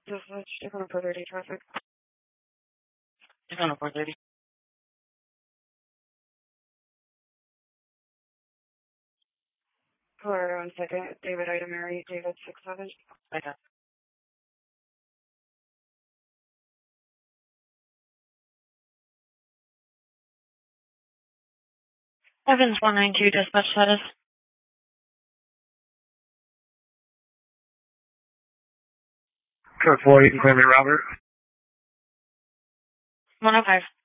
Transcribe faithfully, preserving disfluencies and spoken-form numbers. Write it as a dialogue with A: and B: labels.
A: Dispatch, Daytona four thirty traffic.
B: Daytona four thirty.
A: For one second, David Ida Mary, David six seven.
B: Okay. Evans one nine two, dispatch status.
C: Code four, you can claim me, Robert.
B: one oh five.